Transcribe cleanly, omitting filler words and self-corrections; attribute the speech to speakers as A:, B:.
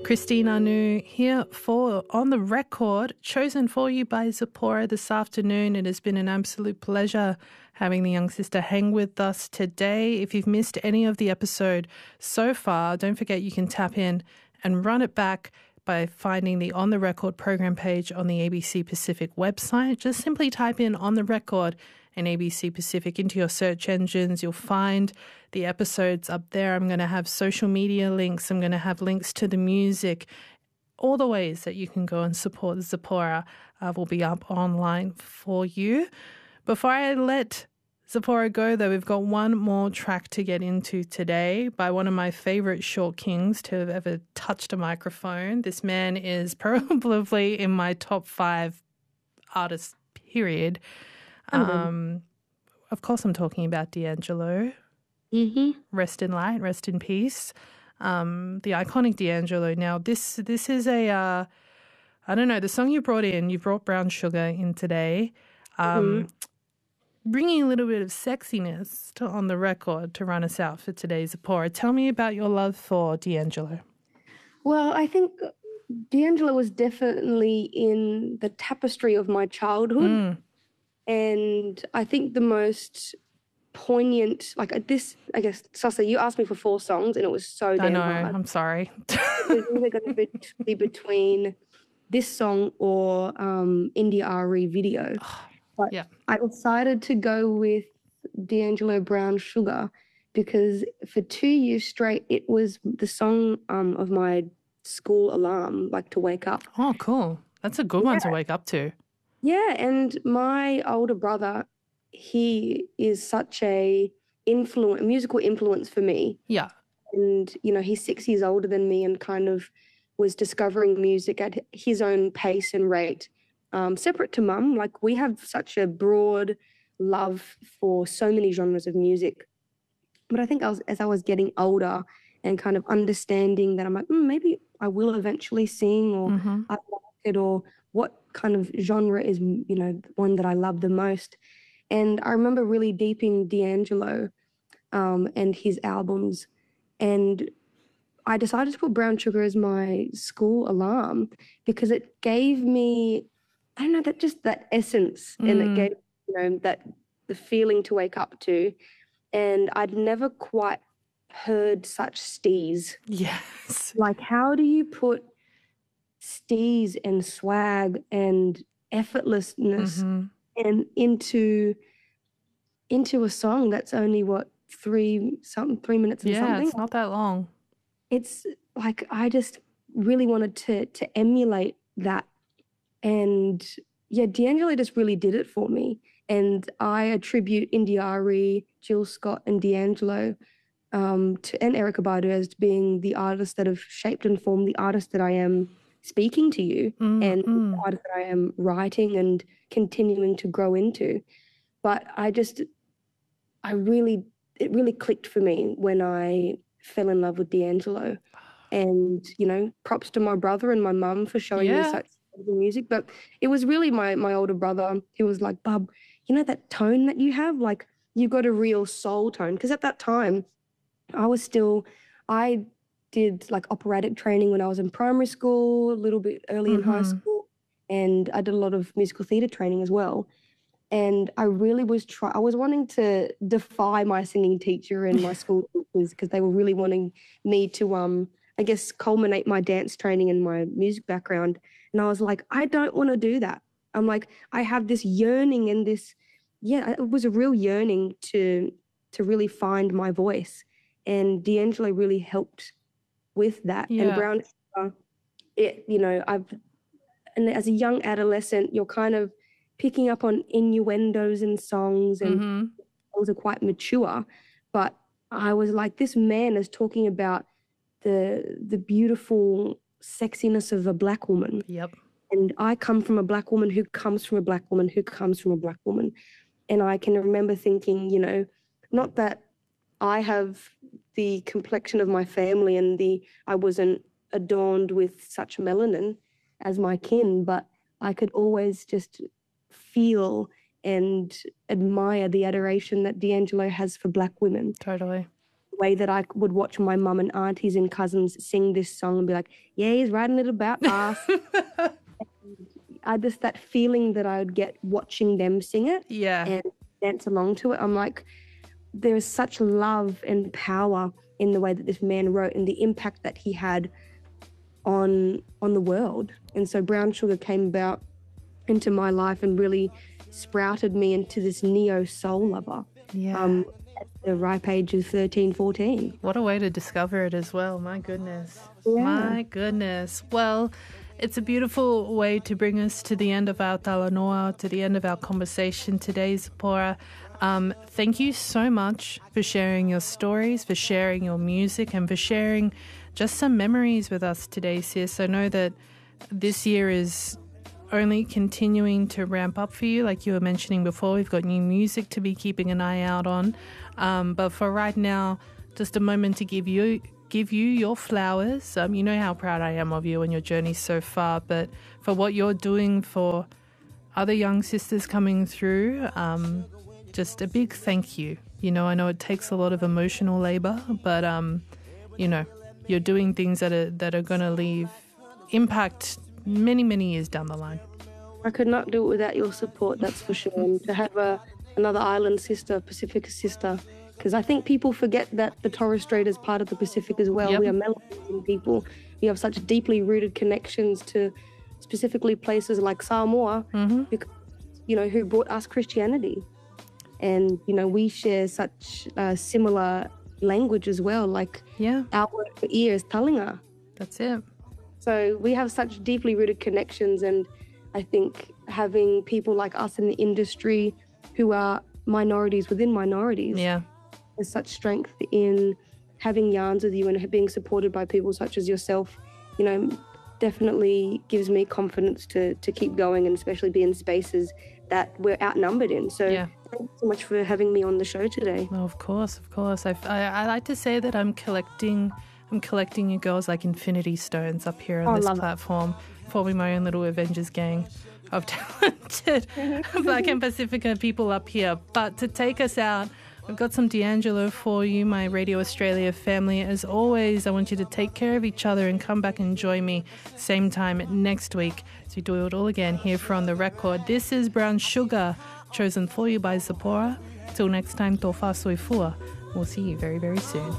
A: Christine Anu here for On the Record, chosen for you by Zipporah this afternoon. It has been an absolute pleasure having the young sister hang with us today. If you've missed any of the episode so far, don't forget you can tap in and run it back by finding the On the Record program page on the ABC Pacific website. Just simply type in On the Record and ABC Pacific into your search engines. You'll find the episodes up there. I'm going to have social media links. I'm going to have links to the music. All the ways that you can go and support Zipporah will be up online for you. Before I let Zipporah go, though, we've got one more track to get into today by one of my favourite short kings to have ever touched a microphone. This man is probably in my top 5 artists, period. Of course, I'm talking about D'Angelo.
B: Mm-hmm.
A: Rest in light, rest in peace. The iconic D'Angelo. Now, this is a, I don't know, the song you brought Brown Sugar in today, bringing a little bit of sexiness on the record to run us out for today's Zipporah. Tell me about your love for D'Angelo.
B: Well, I think D'Angelo was definitely in the tapestry of my childhood. And I think the most poignant, like this, I guess, Sasa, you asked me for 4 songs and it was so damn hard.
A: I'm sorry.
B: It was either going to be between this song or India Ari video. But
A: yeah.
B: I decided to go with D'Angelo Brown Sugar because for 2 years straight, it was the song of my school alarm, like to wake up.
A: Oh, cool. That's a good one to wake up to.
B: Yeah, and my older brother, he is such a musical influence for me.
A: Yeah.
B: And, you know, he's 6 years older than me and kind of was discovering music at his own pace and rate. Separate to mum, like we have such a broad love for so many genres of music. But I think as I was getting older and kind of understanding that I'm like, maybe I will eventually sing or I like it, or what kind of genre is, you know, one that I love the most. And I remember really deeping D'Angelo and his albums. And I decided to put Brown Sugar as my school alarm because it gave me, I don't know, that essence and it gave, you know, the feeling to wake up to. And I'd never quite heard such steez.
A: Yes.
B: Like, how do you put steez and swag and effortlessness and into a song that's only 3 minutes and something?
A: Yeah, it's not that long.
B: It's like I just really wanted to emulate that. And yeah, D'Angelo just really did it for me. And I attribute India Ari, Jill Scott and D'Angelo and Erykah Badu as being the artists that have shaped and formed the artist that I am speaking to you and the artist that I am writing and continuing to grow into. But it really clicked for me when I fell in love with D'Angelo. And, you know, props to my brother and my mum for showing me such music. But it was really my older brother who was like, Bub, you know that tone that you have? Like, you've got a real soul tone. Because at that time, I did like operatic training when I was in primary school, a little bit early in high school, and I did a lot of musical theatre training as well. And I really I was wanting to defy my singing teacher and my school teachers because they were really wanting me to, I guess, culminate my dance training and my music background. And I was like, I don't want to do that. I'm like, I have this yearning and it was a real yearning to really find my voice. And D'Angelo really helped with that.
A: Yeah.
B: And Brown Sugar, and as a young adolescent, you're kind of picking up on innuendos in songs and songs are quite mature. But I was like, this man is talking about the beautiful sexiness of a Black woman.
A: Yep.
B: And I come from a Black woman who comes from a Black woman who comes from a Black woman. And I can remember thinking, you know, not that I have the complexion of my family and I wasn't adorned with such melanin as my kin, but I could always just feel and admire the adoration that D'Angelo has for Black women.
A: Totally.
B: the way that I would watch my mum and aunties and cousins sing this song and be like, yeah, he's writing it about us. I just, that feeling that I would get watching them sing it and dance along to it. I'm like, there is such love and power in the way that this man wrote and the impact that he had on the world. And so Brown Sugar came about into my life and really sprouted me into this neo soul lover at the ripe age of 13, 14.
A: What a way to discover it as well. My goodness.
B: Yeah.
A: My goodness. Well, it's a beautiful way to bring us to the end of our talanoa, to the end of our conversation today, Zipporah. Thank you so much for sharing your stories, for sharing your music, and for sharing just some memories with us today, sis. I know that this year is only continuing to ramp up for you. Like you were mentioning before, we've got new music to be keeping an eye out on. But for right now, just a moment to give you your flowers. You know how proud I am of you and your journey so far, but for what you're doing for other young sisters coming through, just a big thank you. You know, I know it takes a lot of emotional labor, but you know, you're doing things that are going to leave impact many, many years down the line.
B: I could not do it without your support, that's for sure. And to have another island sister, Pacific sister, because I think people forget that the Torres Strait is part of the Pacific as well. Yep. We are Melanesian people. We have such deeply rooted connections to specifically places like Samoa, because, you know, who brought us Christianity. And, you know, we share such similar language as well. Like our word for ear is talinga.
A: That's it.
B: So we have such deeply rooted connections, and I think having people like us in the industry who are minorities within minorities, there's such strength in having yarns with you and being supported by people such as yourself, you know, definitely gives me confidence to keep going, and especially be in spaces that we're outnumbered in. So thank you so much for having me on the show today.
A: Oh, of course. I like to say that I'm collecting you girls like infinity stones up here on this platform, forming my own little Avengers gang of talented Black and Pacifica people up here. But to take us out, we've got some D'Angelo for you, my Radio Australia family. As always, I want you to take care of each other and come back and join me same time next week as we do it all again here for On The Record. This is Brown Sugar, chosen for you by Zipporah. Till next time, tofa soifua. We'll see you very, very soon.